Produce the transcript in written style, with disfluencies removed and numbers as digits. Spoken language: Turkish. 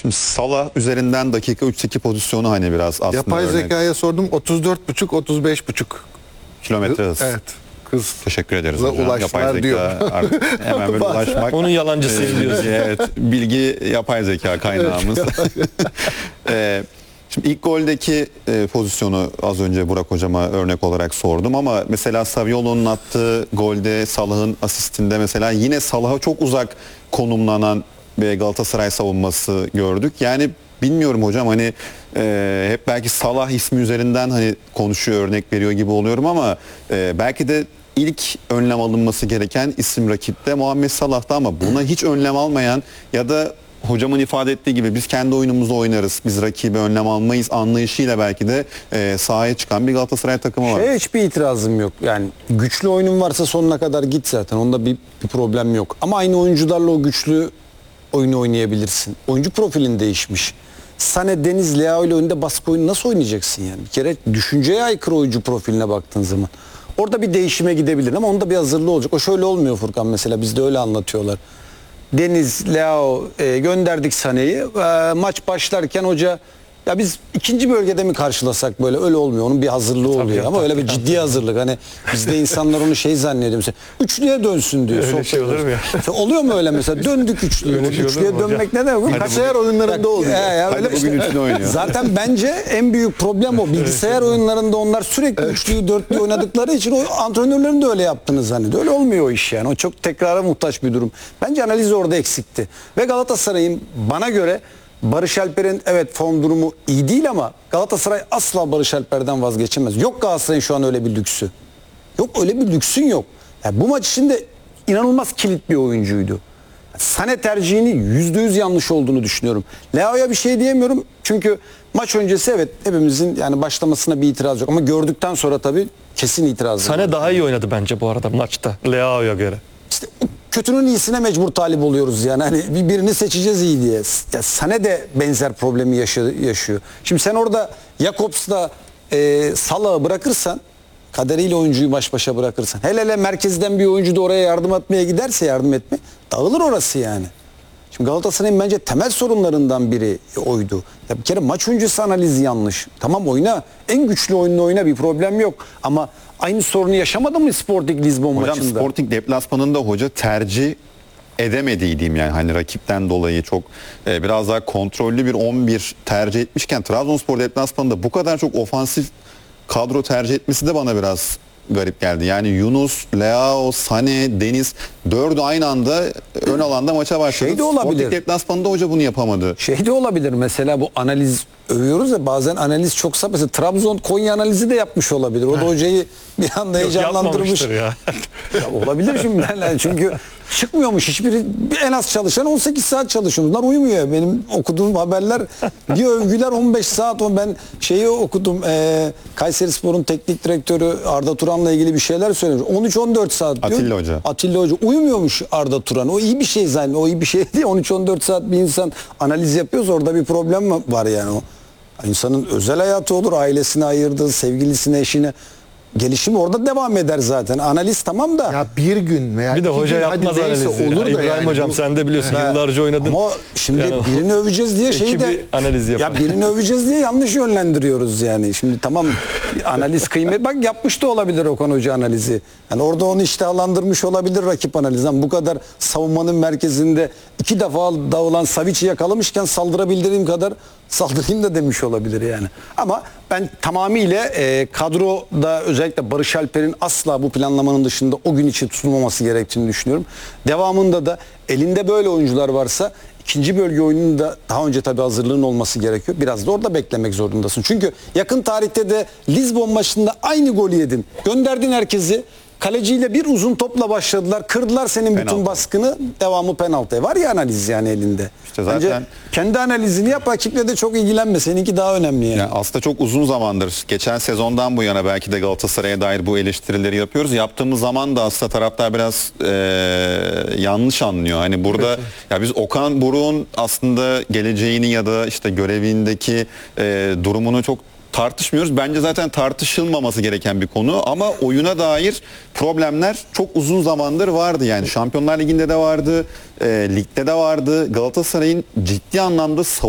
Şimdi Salah üzerinden dakika 3-2 pozisyonu hani biraz aslında Yapay örnek. zekaya sordum, 34,5-35,5 Kilometre hız. Evet. Kız. Teşekkür ederiz Hızla hocam. ulaştılar Yapay zeka diyor. artık hemen böyle ulaşmak. Onun yalancısıyım diyorsun. Evet, bilgi yapay zeka kaynağımız. Şimdi ilk goldeki pozisyonu az önce Burak hocama örnek olarak sordum ama mesela Saviolo'nun attığı golde Salah'ın asistinde mesela yine Salah'a çok uzak konumlanan bir Galatasaray savunması gördük. Yani bilmiyorum hocam hani hep belki Salah ismi üzerinden hani konuşuyor, örnek veriyor gibi oluyorum ama belki de ilk önlem alınması gereken isim rakipte Muhammed Salah'ta ama buna hiç önlem almayan ya da hocamın ifade ettiği gibi biz kendi oyunumuzu oynarız, biz rakibe önlem almayız anlayışıyla belki de sahaya çıkan bir Galatasaray takımı var. Hiçbir itirazım yok. Yani güçlü oyunun varsa sonuna kadar git zaten. Onda bir problem yok. Ama aynı oyuncularla o güçlü oyunu oynayabilirsin. Oyuncu profilin değişmiş. Sané, Deniz, Leao ile önünde baskı oyunu nasıl oynayacaksın yani? Bir kere düşünceye aykırı oyuncu profiline baktığın zaman. Orada bir değişime gidebilir ama onda bir hazırlığı olacak. O şöyle olmuyor Furkan mesela, bizde öyle anlatıyorlar. Deniz, Leao gönderdik Sané'yi. Maç başlarken hoca ya biz ikinci bölgede mi karşılasak, böyle öyle olmuyor. Onun bir hazırlığı oluyor ama öyle bir ciddi hazırlık. Hani bizde insanlar onu şey zannediyor mesela. Üçlüye dönsün diyor. Öyle şey olur mu ya? Oluyor mu öyle mesela? Döndük üçlüye. Öyle şey olur Üçlüye mu dönmek ne demek? Bilgisayar oyunlarında oluyor. Hadi bugün üçlü oynuyor. Zaten bence en büyük problem o. Bilgisayar oyunlarında onlar sürekli üçlüyü dörtlüyü oynadıkları için o antrenörlerin de öyle yaptığını zannediyor. Öyle olmuyor o iş yani. O çok tekrara muhtaç bir durum. Bence analiz orada eksikti. Ve Galatasaray'ın bana göre Barış Alper'in evet form durumu iyi değil ama Galatasaray asla Barış Alper'den vazgeçemez. Yok Galatasaray'ın şu an öyle bir lüksü. Yok, öyle bir lüksün yok. Yani bu maç içinde inanılmaz kilit bir oyuncuydu. Sané tercihini %100 yanlış olduğunu düşünüyorum. Leao'ya bir şey diyemiyorum çünkü maç öncesi evet hepimizin yani başlamasına bir itiraz yok ama gördükten sonra tabii kesin itiraz var. Sané daha iyi oynadı bence bu arada maçta Leao'ya göre. İşte kötünün iyisine mecbur talip oluyoruz yani. Hani birini seçeceğiz iyi diye. Ya Sané de benzer problemi yaşıyor. Şimdi sen orada Jakobs'la Salah'ı bırakırsan, kaderiyle oyuncuyu baş başa bırakırsan, hele merkezden bir oyuncu da oraya yardım etmeye giderse dağılır orası yani. Şimdi Galatasaray'ın bence temel sorunlarından biri oydu. Ya bir kere maç öncesi analizi yanlış. Tamam oyna, en güçlü oyununu oyna, bir problem yok. Ama aynı sorunu yaşamadı mı Sporting Lisbon Hocam maçında? Sporting deplasmanında hoca tercih edemediği diyeyim yani hani rakipten dolayı çok biraz daha kontrollü bir 11 tercih etmişken Trabzonspor deplasmanında bu kadar çok ofansif kadro tercih etmesi de bana biraz garip geldi. Yani Yunus, Leao, Sané, Deniz dördü aynı anda ön alanda maça başladı. Şey de olabilir. Sporting deplasmanında hoca bunu yapamadı. Şey de olabilir mesela, bu analiz övüyoruz ya bazen analiz çok sap. Mesela Trabzon Konya analizi de yapmış olabilir. O da hocayı bir anda heyecanlandırmış. Yapmamıştır ya. Ya olabilir şimdi çünkü çıkmıyormuş hiçbiri, en az çalışan 18 saat çalışıyor. Bunlar uyumuyor. Benim okuduğum haberler bir övgüler 15 saat. Ben şeyi okudum. Kayserispor'un teknik direktörü Arda Turan'la ilgili bir şeyler söylemiş. 13-14 saat diyor. Atilla Hoca. Atilla Hoca uyumuyormuş Arda Turan. O iyi bir şey zaten. O iyi bir şey değil. 13-14 saat bir insan analiz yapıyorsa orada bir problem var yani o. İnsanın özel hayatı olur, ailesine ayırdığı, sevgilisine, eşine. Gelişim orada devam eder zaten. Analiz tamam da. Ya bir gün veya Bir de iki hoca gün, hadi yapmaz neyse analizi. olur da İbrahim yani hocam bu- sen de biliyorsun yıllarca oynadın. Ama şimdi Yani birini öveceğiz diye şeyi de ekibi analiz yapar. ya birini öveceğiz diye yanlış yönlendiriyoruz yani. Şimdi tamam, analiz kıymet, bak yapmış da olabilir Okan Hoca analizi. Yani orada onu iştahlandırmış olabilir rakip analizden. Bu kadar savunmanın merkezinde 2 defa dağılan Savic'i yakalamışken saldırabildiğim kadar saldırayım da demiş olabilir yani. Ama ben tamamıyla kadroda özellikle Barış Alper'in asla bu planlamanın dışında o gün için tutulmaması gerektiğini düşünüyorum. Devamında da elinde böyle oyuncular varsa ikinci bölge oyununda daha önce tabii hazırlığın olması gerekiyor. Biraz da orada beklemek zorundasın. Çünkü yakın tarihte de Lizbon maçında aynı golü yedin. Gönderdin herkesi. Kaleciyle bir uzun topla başladılar. Kırdılar senin bütün Penaltı. baskını. Devamı penaltıya. Var ya analiz yani elinde. İşte zaten- Bence kendi analizini yap. Rakiple de çok ilgilenme. Seninki daha önemli yani. Yani aslında çok uzun zamandır, geçen sezondan bu yana belki de Galatasaray'a dair bu eleştirileri yapıyoruz. Yaptığımız zaman da aslında taraftar biraz yanlış anlıyor. Hani burada ya biz Okan Buruk'un aslında geleceğini ya da işte görevindeki durumunu çok tartışmıyoruz. Bence zaten tartışılmaması gereken bir konu ama oyuna dair problemler çok uzun zamandır vardı. Yani Şampiyonlar Ligi'nde de vardı, ligde de vardı. Galatasaray'ın ciddi anlamda